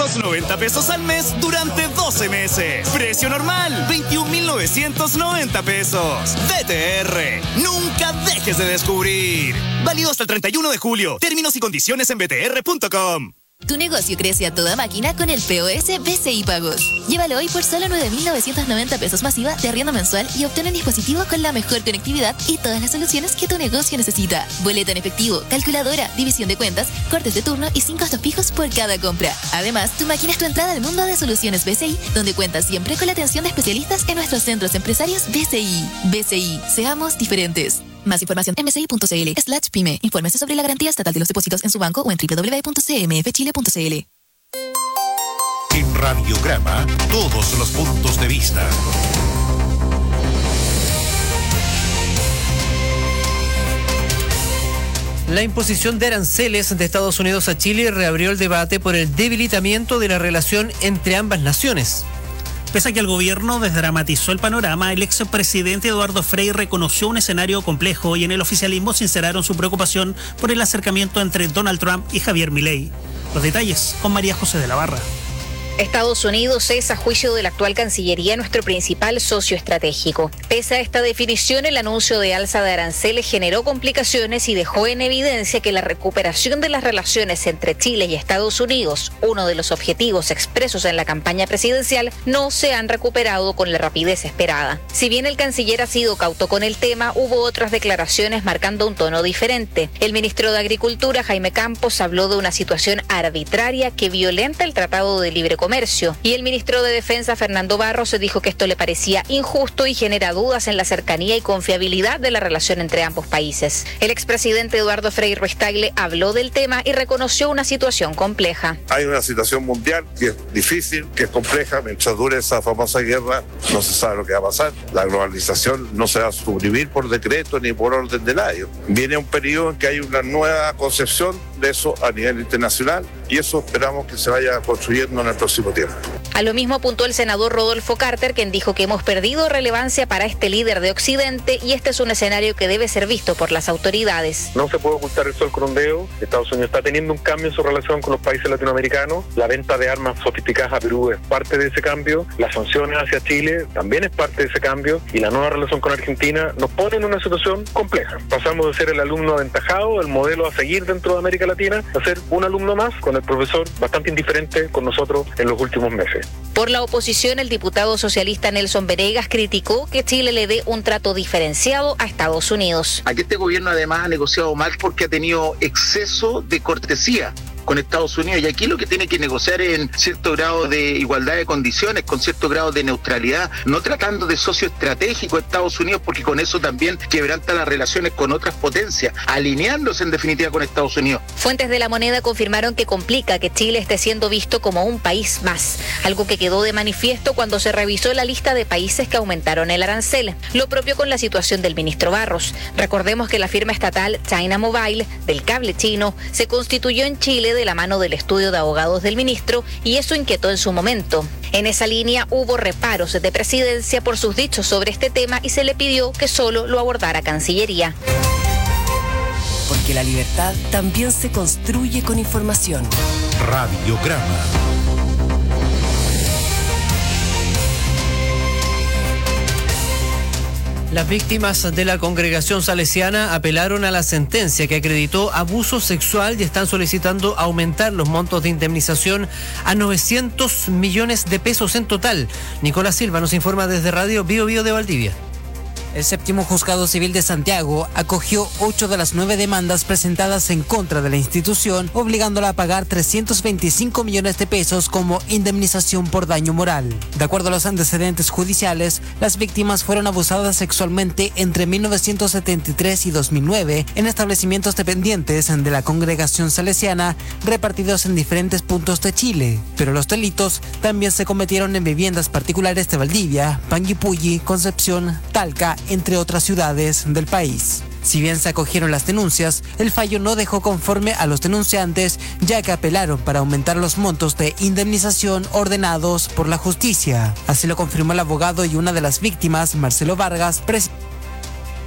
1.990 pesos al mes durante 12 meses. Precio normal, 21.990 pesos. BTR, nunca dejes de descubrir. Válido hasta el 31 de julio. Términos y condiciones en btr.com. Tu negocio crece a toda máquina con el POS BCI Pagos. Llévalo hoy por solo 9.990 pesos masiva de arriendo mensual y obtén un dispositivo con la mejor conectividad y todas las soluciones que tu negocio necesita. Boleta en efectivo, calculadora, división de cuentas, cortes de turno y sin costos fijos por cada compra. Además, tu máquina es tu entrada al mundo de soluciones BCI, donde cuentas siempre con la atención de especialistas en nuestros centros empresarios BCI. BCI, seamos diferentes. Más información en bci.cl/pyme. Infórmese sobre la garantía estatal de los depósitos en su banco o en www.cmfchile.cl. En Radiograma, todos los puntos de vista. La imposición de aranceles de Estados Unidos a Chile reabrió el debate por el debilitamiento de la relación entre ambas naciones. Pese a que el gobierno desdramatizó el panorama, el expresidente Eduardo Frei reconoció un escenario complejo y en el oficialismo sinceraron su preocupación por el acercamiento entre Donald Trump y Javier Milei. Los detalles con María José de la Barra. Estados Unidos es, a juicio de la actual Cancillería, nuestro principal socio estratégico. Pese a esta definición, el anuncio de alza de aranceles generó complicaciones y dejó en evidencia que la recuperación de las relaciones entre Chile y Estados Unidos, uno de los objetivos expresos en la campaña presidencial, no se han recuperado con la rapidez esperada. Si bien el canciller ha sido cauto con el tema, hubo otras declaraciones marcando un tono diferente. El ministro de Agricultura, Jaime Campos, habló de una situación arbitraria que violenta el Tratado de Libre Comercio, y el ministro de Defensa, Fernando Barros, dijo que esto le parecía injusto y genera dudas en la cercanía y confiabilidad de la relación entre ambos países. El expresidente Eduardo Frei Ruiz-Tagle habló del tema y reconoció una situación compleja. Hay una situación mundial que es difícil, que es compleja. Mientras dure esa famosa guerra, no se sabe lo que va a pasar. La globalización no se va a suprimir por decreto ni por orden de nadie. Viene un periodo en que hay una nueva concepción de eso a nivel internacional y eso esperamos que se vaya construyendo en el próximo tiempo. A lo mismo apuntó el senador Rodolfo Carter, quien dijo que hemos perdido relevancia para este líder de Occidente y este es un escenario que debe ser visto por las autoridades. No se puede ocultar el sol con un dedo. Estados Unidos está teniendo un cambio en su relación con los países latinoamericanos. La venta de armas sofisticadas a Perú es parte de ese cambio. Las sanciones hacia Chile también es parte de ese cambio. Y la nueva relación con Argentina nos pone en una situación compleja. Pasamos de ser el alumno aventajado, el modelo a seguir dentro de América Latina, a ser un alumno más con el profesor bastante indiferente con nosotros en los últimos meses. Por la oposición, el diputado socialista Nelson Venegas criticó que Chile le dé un trato diferenciado a Estados Unidos. Aquí este gobierno además ha negociado mal porque ha tenido exceso de cortesía con Estados Unidos y aquí lo que tiene que negociar es en cierto grado de igualdad de condiciones, con cierto grado de neutralidad, no tratando de socio estratégico a Estados Unidos porque con eso también quebranta las relaciones con otras potencias, alineándose en definitiva con Estados Unidos. Fuentes de La Moneda confirmaron que complica que Chile esté siendo visto como un país más, algo que quedó de manifiesto cuando se revisó la lista de países que aumentaron el arancel. Lo propio con la situación del ministro Barros. Recordemos que la firma estatal China Mobile del cable chino se constituyó en Chile de la mano del estudio de abogados del ministro y eso inquietó en su momento. En esa línea hubo reparos de presidencia por sus dichos sobre este tema y se le pidió que solo lo abordara Cancillería. Porque la libertad también se construye con información. Radiograma. Las víctimas de la congregación salesiana apelaron a la sentencia que acreditó abuso sexual y están solicitando aumentar los montos de indemnización a 900 millones de pesos en total. Nicolás Silva nos informa desde Radio Bio Bio de Valdivia. El séptimo juzgado civil de Santiago acogió 8 de las 9 demandas presentadas en contra de la institución, obligándola a pagar 325 millones de pesos como indemnización por daño moral. De acuerdo a los antecedentes judiciales, las víctimas fueron abusadas sexualmente entre 1973 y 2009 en establecimientos dependientes de la congregación salesiana repartidos en diferentes puntos de Chile. Pero los delitos también se cometieron en viviendas particulares de Valdivia, Panguipulli, Concepción, Talca, entre otras ciudades del país. Si bien se acogieron las denuncias, el fallo no dejó conforme a los denunciantes, ya que apelaron para aumentar los montos de indemnización ordenados por la justicia. Así lo confirmó el abogado y una de las víctimas, Marcelo Vargas, presidente